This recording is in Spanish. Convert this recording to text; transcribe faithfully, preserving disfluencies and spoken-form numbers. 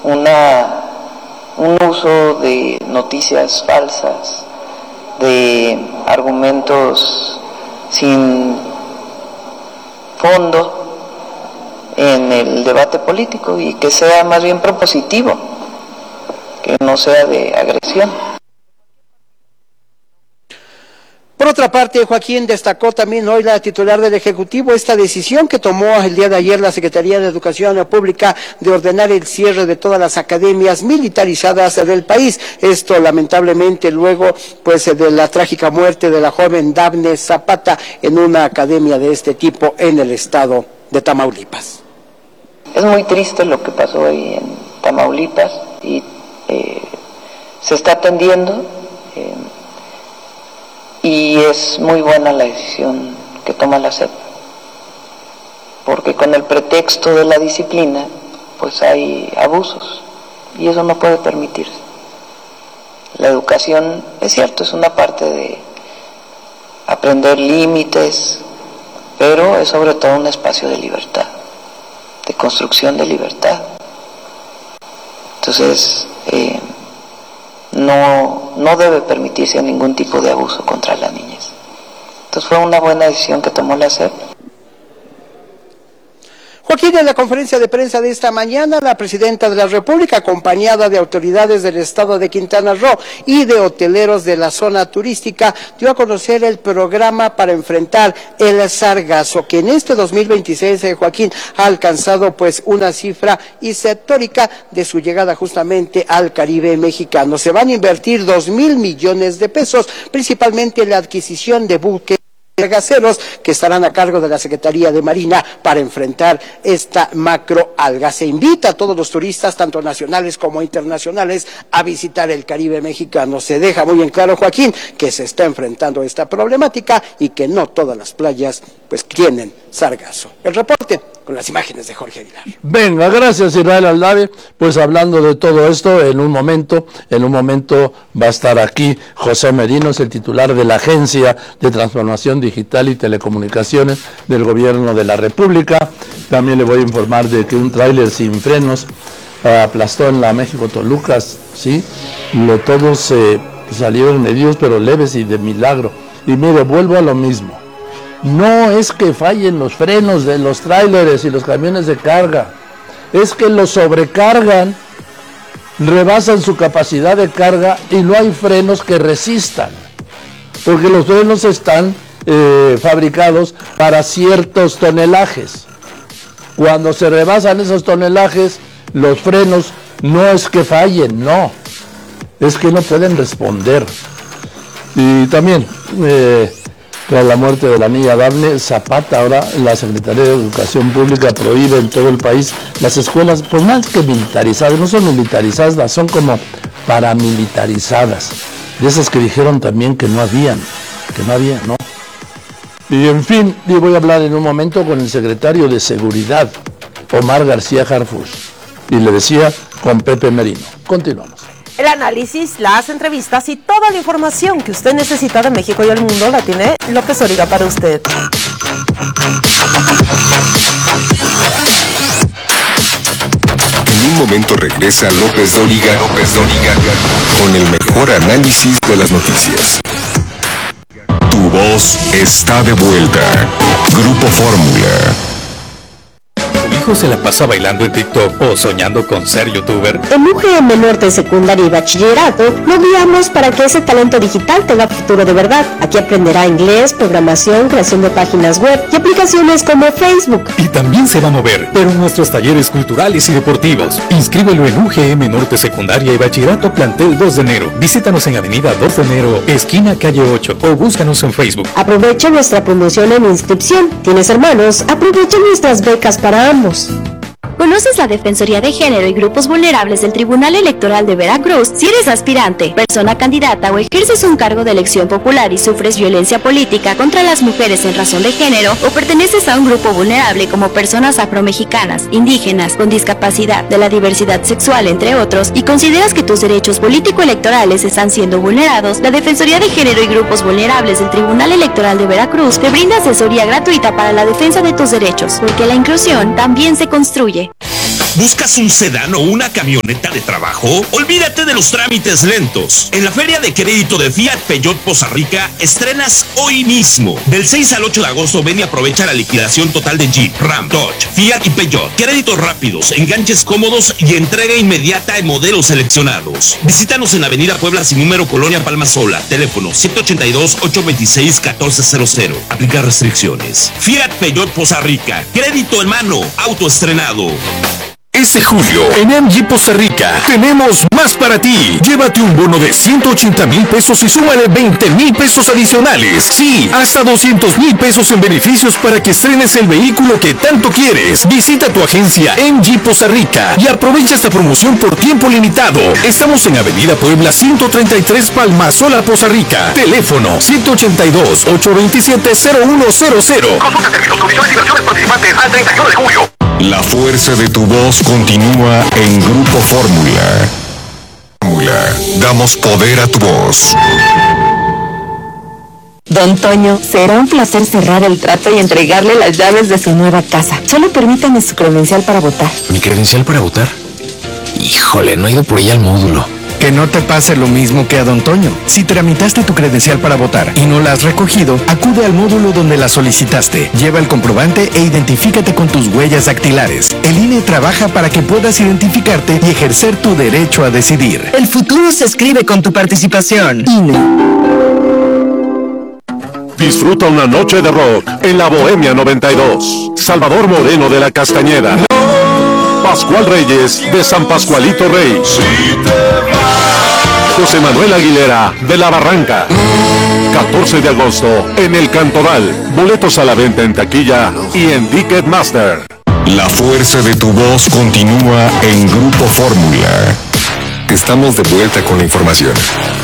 una, un uso de noticias falsas, de argumentos sin fondo en el debate político, y que sea más bien propositivo, que no sea de agresión. Por otra parte, Joaquín, destacó también hoy la titular del Ejecutivo esta decisión que tomó el día de ayer la Secretaría de Educación Pública de ordenar el cierre de todas las academias militarizadas del país. Esto lamentablemente luego pues de la trágica muerte de la joven Dafne Zapata en una academia de este tipo en el estado de Tamaulipas. Es muy triste lo que pasó ahí en Tamaulipas y eh, se está atendiendo. Eh, Y es muy buena la decisión que toma la S E P, porque con el pretexto de la disciplina, pues hay abusos, y eso no puede permitirse. La educación, es cierto, es una parte de aprender límites, pero es sobre todo un espacio de libertad, de construcción de libertad. Entonces, eh, No, no debe permitirse ningún tipo de abuso contra la niñez. Entonces fue una buena decisión que tomó la S E P. Joaquín, en la conferencia de prensa de esta mañana, la presidenta de la República, acompañada de autoridades del estado de Quintana Roo y de hoteleros de la zona turística, dio a conocer el programa para enfrentar el sargazo, que en este dos mil veintiséis, eh, Joaquín, ha alcanzado pues una cifra histórica de su llegada justamente al Caribe mexicano. Se van a invertir dos mil millones de pesos, principalmente en la adquisición de buques sargaceros que estarán a cargo de la Secretaría de Marina para enfrentar esta macroalga. Se invita a todos los turistas, tanto nacionales como internacionales, a visitar el Caribe mexicano. Se deja muy en claro, Joaquín, que se está enfrentando a esta problemática y que no todas las playas pues tienen sargazo. El reporte con las imágenes de Jorge Aguilar. Venga, gracias Israel Aldave. Pues hablando de todo esto, en un momento, en un momento va a estar aquí José Merinos, el titular de la Agencia de Transformación Digital y Telecomunicaciones del Gobierno de la República. También le voy a informar de que un tráiler sin frenos eh, aplastó en la México-Toluca, ¿sí? Lo, todos eh, salieron heridos, pero leves y de milagro. Y mire, vuelvo a lo mismo. No es que fallen los frenos de los tráileres y los camiones de carga, es que los sobrecargan, rebasan su capacidad de carga y no hay frenos que resistan, porque los frenos están eh, fabricados para ciertos tonelajes. Cuando se rebasan esos tonelajes, los frenos no es que fallen, no, es que no pueden responder. Y también eh, tras la muerte de la niña Dafne Zapata, ahora la Secretaría de Educación Pública prohíbe en todo el país las escuelas, pues más que militarizadas, no son militarizadas, son como paramilitarizadas, de esas que dijeron también que no habían, que no había, ¿no? Y en fin, y voy a hablar en un momento con el secretario de Seguridad, Omar García Harfuch, y le decía con Pepe Merino. Continuamos. El análisis, las entrevistas y toda la información que usted necesita de México y el mundo la tiene López Dóriga para usted. En un momento regresa López Dóriga, López Dóriga, con el mejor análisis de las noticias. Tu voz está de vuelta. Grupo Fórmula. ¿Tu hijo se la pasa bailando en TikTok o soñando con ser youtuber? En U G M Norte Secundaria y Bachillerato lo guiamos para que ese talento digital tenga futuro de verdad. Aquí aprenderá inglés, programación, creación de páginas web y aplicaciones como Facebook. Y también se va a mover, pero en nuestros talleres culturales y deportivos. Inscríbelo en U G M Norte Secundaria y Bachillerato Plantel dos de enero. Visítanos en Avenida dos de enero, esquina calle ocho, o búscanos en Facebook. Aprovecha nuestra promoción en inscripción. ¿Tienes hermanos? Aprovecha nuestras becas para ambos. ¿Conoces la Defensoría de Género y Grupos Vulnerables del Tribunal Electoral de Veracruz? Si eres aspirante, persona candidata o ejerces un cargo de elección popular y sufres violencia política contra las mujeres en razón de género, o perteneces a un grupo vulnerable como personas afromexicanas, indígenas, con discapacidad, de la diversidad sexual, entre otros, y consideras que tus derechos político-electorales están siendo vulnerados, la Defensoría de Género y Grupos Vulnerables del Tribunal Electoral de Veracruz te brinda asesoría gratuita para la defensa de tus derechos, porque la inclusión también se construye. ¿Buscas un sedán o una camioneta de trabajo? Olvídate de los trámites lentos. En la Feria de Crédito de Fiat Peugeot Poza Rica estrenas hoy mismo. Del seis al ocho de agosto ven y aprovecha la liquidación total de Jeep, Ram, Dodge, Fiat y Peugeot. Créditos rápidos, enganches cómodos y entrega inmediata en modelos seleccionados. Visítanos en Avenida Puebla sin número, Colonia Palmasola. Teléfono siete ocho dos, ocho dos seis, uno cuatro cero cero. Aplica restricciones. Fiat Peugeot Poza Rica. Crédito en mano. Auto estrenado. Este julio, en M G Poza Rica, tenemos más para ti. Llévate un bono de ciento ochenta mil pesos y súmale veinte mil pesos adicionales. Sí, hasta doscientos mil pesos en beneficios para que estrenes el vehículo que tanto quieres. Visita tu agencia M G Poza Rica y aprovecha esta promoción por tiempo limitado. Estamos en Avenida Puebla ciento treinta y tres Palmasola, Poza Rica. Teléfono ciento ochenta y dos, ocho veintisiete, cero uno cero cero. Consulta términos, condiciones y versiones participantes al treinta y uno de julio. La fuerza de tu voz continúa en Grupo Fórmula. Fórmula. Damos poder a tu voz. Don Toño, será un placer cerrar el trato y entregarle las llaves de su nueva casa. Solo permítame su credencial para votar. ¿Mi credencial para votar? Híjole, no he ido por ella al módulo. Que no te pase lo mismo que a Don Toño. Si tramitaste tu credencial para votar y no la has recogido, acude al módulo donde la solicitaste. Lleva el comprobante e identifícate con tus huellas dactilares. El I N E trabaja para que puedas identificarte y ejercer tu derecho a decidir. El futuro se escribe con tu participación. I N E. Disfruta una noche de rock en la Bohemia noventa y dos. Salvador Moreno de la Castañeda. Pascual Reyes de San Pascualito Rey. José Manuel Aguilera de La Barranca. catorce de agosto en El Cantoral. Boletos a la venta en taquilla y en Ticketmaster. La fuerza de tu voz continúa en Grupo Fórmula. Estamos de vuelta con la información.